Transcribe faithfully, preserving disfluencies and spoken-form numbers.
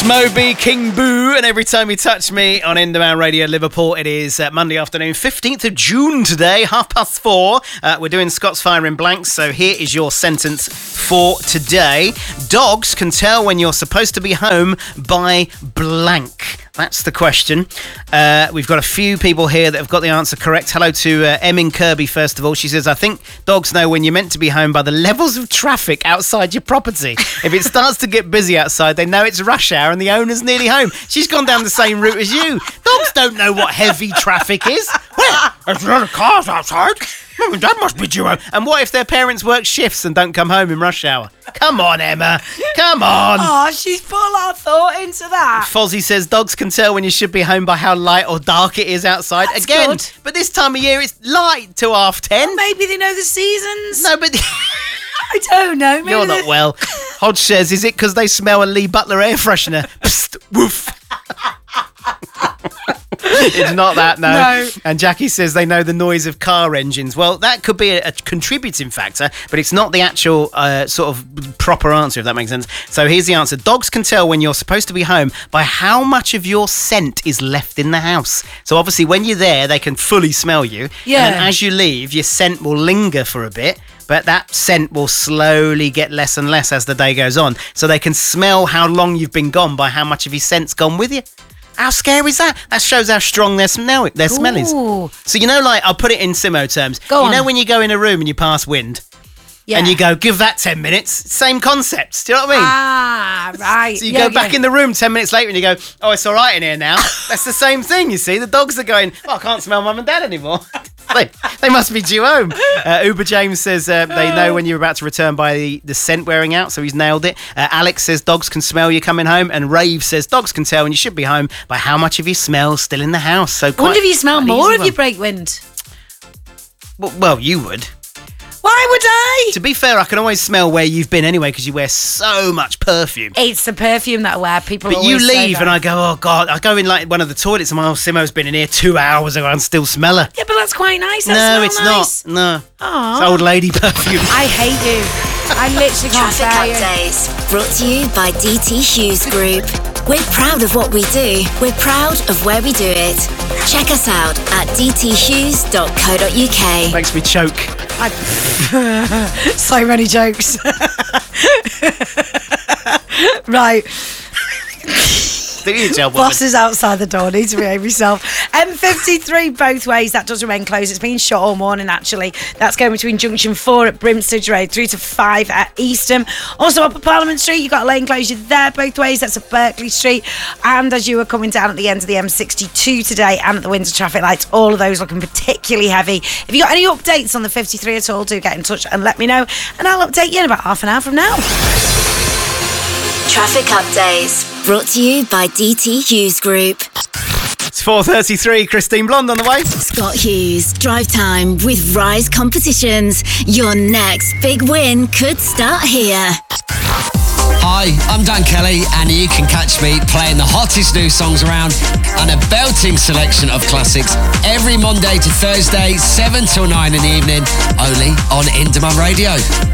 Moby, King Boo, and Every Time You Touch Me on Indoman Radio Liverpool. It is uh, Monday afternoon, fifteenth of June today, half past four. Uh, we're doing Scott's Fire in Blanks, so here is your sentence for today. Dogs can tell when you're supposed to be home by blank. That's the question. Uh, we've got a few people here that have got the answer correct. Hello to uh, Emin Kirby, first of all. She says, I think dogs know when you're meant to be home by the levels of traffic outside your property. If it starts to get busy outside, they know it's rush hour and the owner's nearly home. She's gone down the same route as you. Dogs don't know what heavy traffic is. Well, there's a lot of cars outside. That must be due home. And what if their parents work shifts and don't come home in rush hour? Come on, Emma. Come on. Oh, she's put a lot of thought into that. Fozzie says dogs can tell when you should be home by how light or dark it is outside. That's Again, good. But this time of year it's light till half ten. Well, maybe they know the seasons. No, but I don't know. Maybe you're they- not well. Hodge says, is it because they smell a Lee Butler air freshener? Psst, woof. It's not that, no. No. And Jackie says they know the noise of car engines. Well, that could be a, a contributing factor, but it's not the actual uh, sort of proper answer, if that makes sense. So here's the answer. Dogs can tell when you're supposed to be home by how much of your scent is left in the house. So obviously when you're there, they can fully smell you. Yeah. And then as you leave, your scent will linger for a bit, but that scent will slowly get less and less as the day goes on. So they can smell how long you've been gone by how much of your scent's gone with you. How scary is that? That shows how strong their smell, their smell is. Ooh. So you know, like, I'll put it in Simo terms. Go you on. know when you go in a room and you pass wind? Yeah. And you go, give that ten minutes. Same concept. Do you know what I mean? Ah, right. So you Yeah, go back yeah. in the room ten minutes later and you go, oh, it's all right in here now. That's the same thing, you see. The dogs are going, oh, I can't smell mum and dad anymore. they, they must be due home. Uh, Uber James says uh, they know when you're about to return by the, the scent wearing out, so he's nailed it. Uh, Alex says dogs can smell you coming home. And Rave says dogs can tell when you should be home by how much of your smell still in the house. So I wonder if you smell quite an more easy if you one. break wind. Well, well, you would. Why would I? To be fair, I can always smell where you've been anyway because you wear so much perfume. It's the perfume that I wear. People But you always say leave that. and I go, oh, God. I go in like one of the toilets and my old Simo's been in here two hours ago and still smell her. Yeah, but that's quite nice. That No, smell it's nice. not. No. Aw. It's old lady perfume. I hate you. I literally can't Traffic bear you. updates brought to you by D T Hughes Group. We're proud of what we do. We're proud of where we do it. Check us out at d t hughes dot co dot u k. Makes me choke. I... so many jokes. Right. Do your job, woman. Boss is outside the door. Need to behave yourself. M fifty-three both ways. That does remain closed. It's been shut all morning, actually. That's going between junction four at Brimstage Road through to five at Eastham. Also up at Parliament Street, you've got a lane closure there both ways. That's at Berkeley Street. And as you were coming down at the end of the M sixty-two today and at the Windsor traffic lights, all of those looking particularly heavy. If you got any updates on the fifty-three at all, do get in touch and let me know. And I'll update you in about half an hour from now. Traffic updates brought to you by D T Hughes Group. It's four thirty-three. Christine Blonde on the way. Scott Hughes, drive time with Rise Competitions. Your next big win could start here. Hi, I'm Dan Kelly, and you can catch me playing the hottest new songs around and a belting selection of classics every Monday to Thursday, seven till nine in the evening, only on Indoman Radio.